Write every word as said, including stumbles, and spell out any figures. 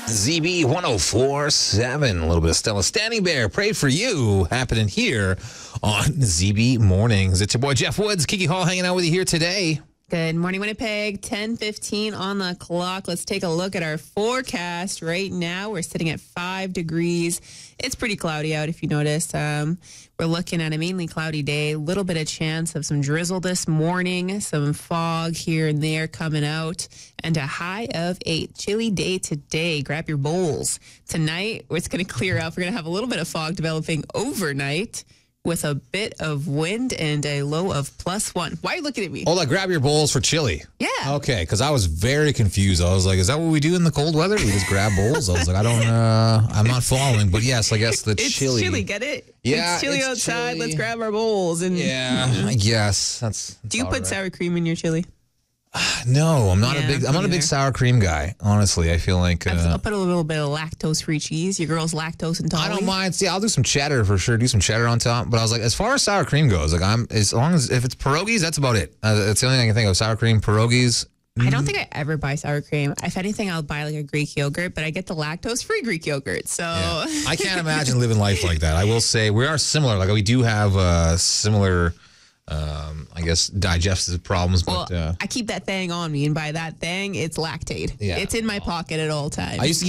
Z B one oh four point seven. A little bit of Stella Standing Bear. Pray for you happening here on Z B Mornings. It's your boy Jeff Woods, Kiki Hall hanging out with you here today. Good morning, Winnipeg. ten fifteen on the clock. Let's take a look at our forecast. Right now, we're sitting at five degrees. It's pretty cloudy out, if you notice. Um, we're looking at a mainly cloudy day. A little bit of chance of some drizzle this morning. Some fog here and there coming out. And a high of eight. Chilly day today. Grab your bowls. Tonight, it's going to clear up. We're going to have a little bit of fog developing overnight, with a bit of wind and a low of plus one. Why are you looking at me? Hold on, grab your bowls for chili. Yeah. Okay, because I was very confused. I was like, is that what we do in the cold weather? We just grab bowls? I was like, I don't, uh, I'm not following. But yes, I guess the It's chili. chilly, get it? Yeah, It's chilly it's outside. chilly. Let's grab our bowls. And Yeah, I guess. That's, that's Do you all put right. sour cream in your chili? No, I'm not Yeah, a big, I'm me not a big neither. sour cream guy. Honestly, I feel like. I'll Uh, put a little bit of lactose-free cheese. Your girl's lactose I intolerant. don't mind. See, I'll do some cheddar for sure. Do some cheddar on top. But I was like, as far as sour cream goes, like I'm as long as if it's pierogies, that's about it. Uh, that's the only thing I can think of. Sour cream, pierogies. I don't think I ever buy sour cream. If anything, I'll buy like a Greek yogurt, but I get the lactose-free Greek yogurt. So Yeah. I can't imagine living life like that. I will say we are similar. Like we do have uh, similar, um, I guess, digestive problems. well, But uh, I keep that thing on me, and by that thing, it's Lactaid. Yeah. It's in my pocket at all times. I used to